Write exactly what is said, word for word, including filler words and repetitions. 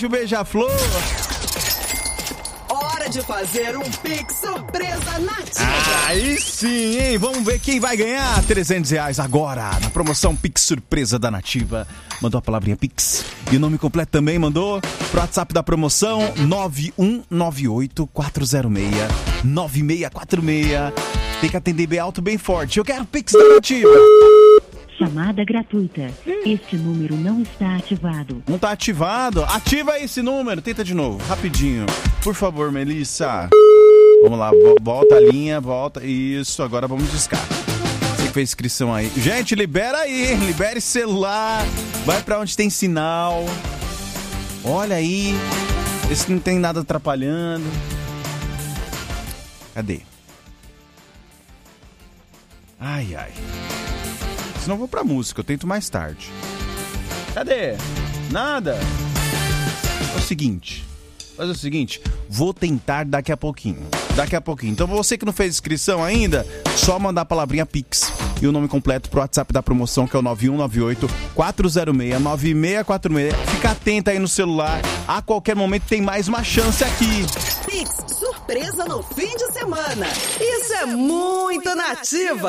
beijo, beija-flor. Hora de fazer um Pix surpresa nativa. Aí sim, hein? Vamos ver quem vai ganhar trezentos reais agora na promoção Pix Surpresa da Nativa. Mandou a palavrinha Pix e o nome completo também mandou pro WhatsApp da promoção nove um nove oito quatro zero seis nove seis quatro seis. Tem que atender bem alto, bem forte. Eu quero Pix da Nativa. Chamada gratuita. Este número não está ativado. Não tá ativado? Ativa esse número. Tenta de novo, rapidinho. Por favor, Melissa. Vamos lá, volta a linha, volta. Isso, agora vamos discar. Você que fez inscrição aí. Gente, libera aí, libere celular. Vai pra onde tem sinal. Olha aí. Esse não tem nada atrapalhando. Cadê? Ai, ai. Senão eu vou pra música, eu tento mais tarde. Cadê? Nada. É o seguinte. Faz o seguinte, vou tentar daqui a pouquinho. Daqui a pouquinho. Então você que não fez inscrição ainda, só mandar a palavrinha Pix e o nome completo pro WhatsApp da promoção, que é o nove um nove oito quatro zero seis nove seis quatro seis. Fica atento aí no celular. A qualquer momento tem mais uma chance aqui. Pix surpresa no fim de semana. Isso é muito Nativa.